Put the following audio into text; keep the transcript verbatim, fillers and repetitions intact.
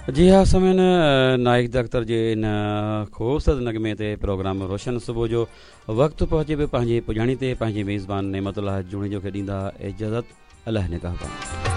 जी हाँ, समय नाइक दख्तर जे इन ख़ूबसूरत नगमे ते प्रोग्राम रोशन सुबुह जो वक़्तु पहुचे पियो पंहिंजी पुॼाणी ते पंहिंजी मेज़बान नेमतुल्लाह जूणी जो खे ॾींदा इजाज़त। अलाह निगहबान।